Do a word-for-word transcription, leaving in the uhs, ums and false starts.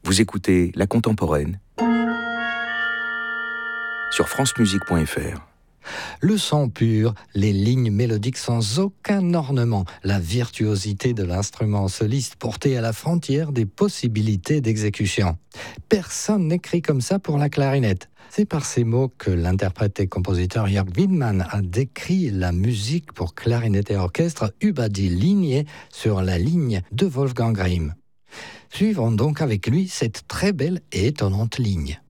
Vous écoutez La Contemporaine sur francemusique point f r. Le son pur, les lignes mélodiques sans aucun ornement, la virtuosité de l'instrument soliste porté à la frontière des possibilités d'exécution. Personne n'écrit comme ça pour la clarinette. C'est par ces mots que l'interprète et compositeur Jörg Widmann a décrit la musique pour clarinette et orchestre über die Linie, sur la ligne de Wolfgang Grimm. Suivons donc avec lui cette très belle et étonnante ligne.